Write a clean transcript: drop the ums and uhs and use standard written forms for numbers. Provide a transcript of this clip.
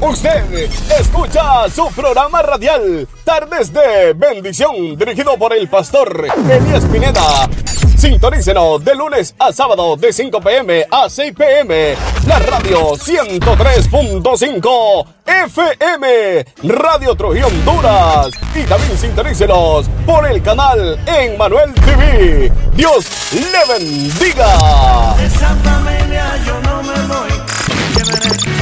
Usted escucha su programa radial Tardes de Bendición, dirigido por el pastor Elías Pineda. Sintonícenos de lunes a sábado de 5 p.m. a 6 p.m. La radio 103.5 FM, Radio Trujillo, Honduras. Y también sintonícenos por el canal Emmanuel TV. Dios le bendiga. De esa familia yo no me voy.